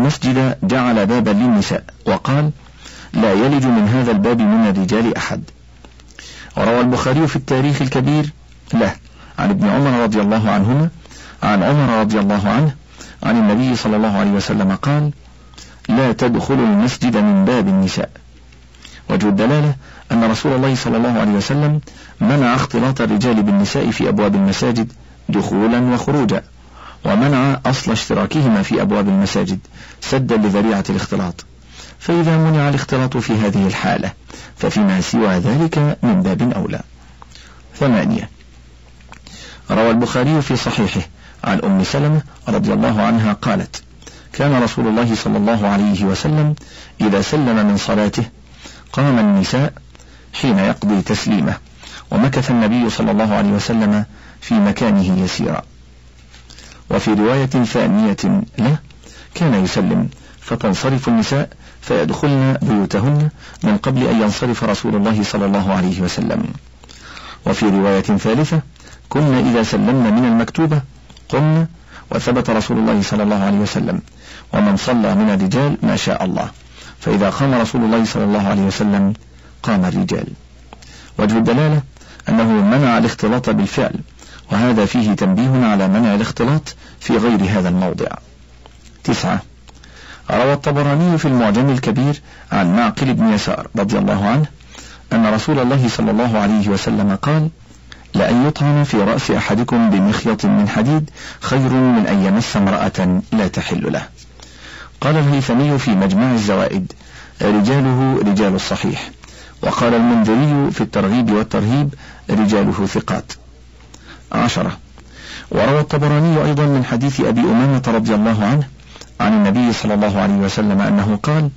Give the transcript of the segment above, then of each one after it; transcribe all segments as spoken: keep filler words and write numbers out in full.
المسجد جعل بابا للنساء، وقال: لا يلج من هذا الباب من الرجال أحد. وروى البخاري في التاريخ الكبير له عن ابن عمر رضي الله عنهما عن عمر رضي الله عنه عن النبي صلى الله عليه وسلم قال: لا تدخلوا المسجد من باب النساء. وجه الدلالة أن رسول الله صلى الله عليه وسلم منع اختلاط الرجال بالنساء في أبواب المساجد دخولا وخروجا، ومنع أصل اشتراكهما في أبواب المساجد سدا لذريعة الاختلاط، فإذا منع الاختلاط في هذه الحالة ففيما سوى ذلك من باب أولى. ثمانية. روى البخاري في صحيحه عن أم سلمة رضي الله عنها قالت: كان رسول الله صلى الله عليه وسلم إذا سلم من صلاته قام النساء حين يقضي تسليمه، ومكث النبي صلى الله عليه وسلم في مكانه يسيرا. وفي رواية ثانية له: كان يسلم فتنصرف النساء فيدخلن بيوتهن من قبل أن ينصرف رسول الله صلى الله عليه وسلم. وفي رواية ثالثة: كنا إذا سلمنا من المكتوبة قمنا، وثبت رسول الله صلى الله عليه وسلم: ومن صلى من الرجال ما شاء الله، فإذا قام رسول الله صلى الله عليه وسلم قام الرجال. وجه الدلالة أنه منع الاختلاط بالفعل، وهذا فيه تنبيه على منع الاختلاط في غير هذا الموضع. تسعة. روى الطبراني في المعجم الكبير عن معقل بن يسار رضي الله عنه أن رسول الله صلى الله عليه وسلم قال: لأن يطعن في رأس أحدكم بمخيط من حديد خير من أن يمس امرأة لا تحل له. قال الهيثمي في مجمع الزوائد: رجاله رجال الصحيح. وقال المنذري في الترغيب والترهيب: رجاله ثقات. عشرة. وروى الطبراني أيضا من حديث أبي أمامة رضي الله عنه عن النبي صلى الله عليه وسلم أنه قال: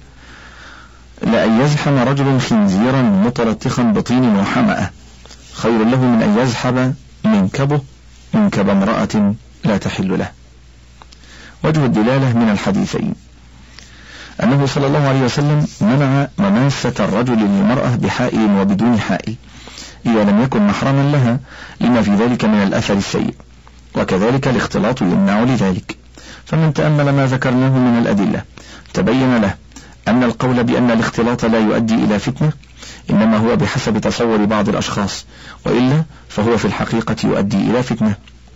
لأن يزحم رجل خنزيرا متلطخا بطين وحمأة خير له من أن يزحب منكبه منكب امرأة لا تحل له. وجه الدلالة من الحديثين أنه صلى الله عليه وسلم منع مماسة الرجل للمرأة بحائل وبدون حائل إذا لم يكن محرما لها، لما في ذلك من الأثر السيء، وكذلك الاختلاط يمنع لذلك. فمن تأمل ما ذكرناه من الأدلة تبين له أن القول بأن الاختلاط لا يؤدي إلى فتنة إنما هو بحسب تصور بعض الأشخاص، وإلا فهو في الحقيقة يؤدي إلى فتنة،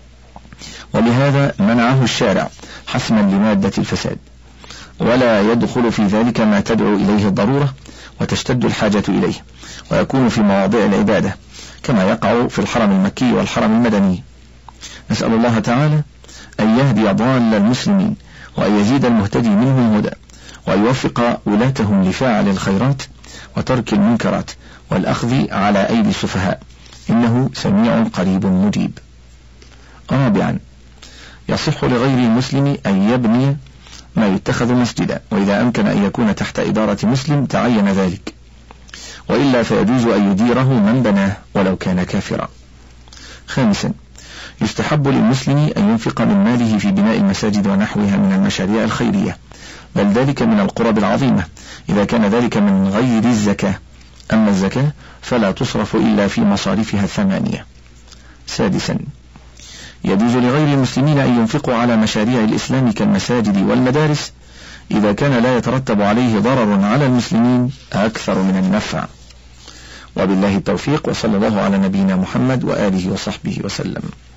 ولهذا منعه الشارع حسما لمادة الفساد، ولا يدخل في ذلك ما تدعو إليه الضرورة وتشتد الحاجة إليه، ويكون في مواضع العبادة كما يقع في الحرم المكي والحرم المدني. نسأل الله تعالى أن يهدي ضال المسلمين، وأن يزيد المهتدي منهم هدى، وأن يوفق ولاتهم لفاعل الخيرات وترك المنكرات والأخذ على أيدي السفهاء، إنه سميع قريب مجيب. رابعا، يصح لغير المسلم أن يبني ما يتخذ مسجدا، وإذا أمكن أن يكون تحت إدارة مسلم تعين ذلك، وإلا فيجوز أن يديره من بناه ولو كان كافرا. خامسا، يستحب للمسلم أن ينفق من ماله في بناء المساجد ونحوها من المشاريع الخيرية، بل ذلك من القرب العظيمة إذا كان ذلك من غير الزكاة، أما الزكاة فلا تصرف إلا في مصارفها الثمانية. سادسا، يجوز لغير المسلمين أن ينفقوا على مشاريع الإسلام كالمساجد والمدارس إذا كان لا يترتب عليه ضرر على المسلمين أكثر من النفع. وبالله التوفيق، وصلى الله على نبينا محمد وآله وصحبه وسلم.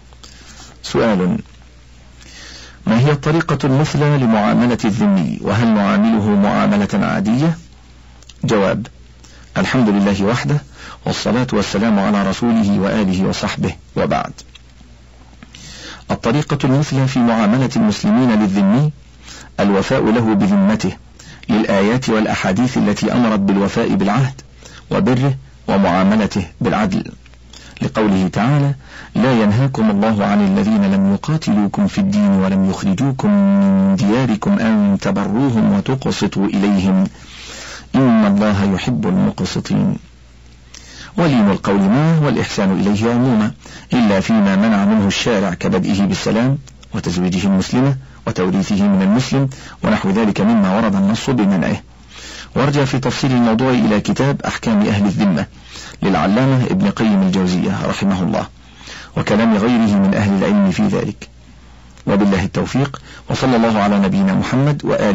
سؤال: ما هي الطريقة المثلى لمعاملة الذمي، وهل نعامله معاملة عادية؟ جواب: الحمد لله وحده، والصلاة والسلام على رسوله وآله وصحبه، وبعد. الطريقة المثلى في معاملة المسلمين للذمي الوفاء له بذمته للآيات والأحاديث التي أمرت بالوفاء بالعهد وبره ومعاملته بالعدل، لقوله تعالى: لا ينهاكم الله عن الذين لم يقاتلوكم في الدين ولم يخرجوكم من دياركم أن تبروهم وتقسطوا إليهم إن الله يحب المقسطين. ولين القول معه والإحسان إليه عموما، إلا فيما منع منه الشارع كبدئه بالسلام وتزويجه المسلمة وتوريثه من المسلم ونحو ذلك مما ورد النص بمنعه. وارجع في تفصيل الموضوع إلى كتاب أحكام أهل الذمة للعلامة ابن قيم الجوزية رحمه الله، وكلام غيره من أهل العلم في ذلك. وبالله التوفيق، وصلى الله على نبينا محمد وآله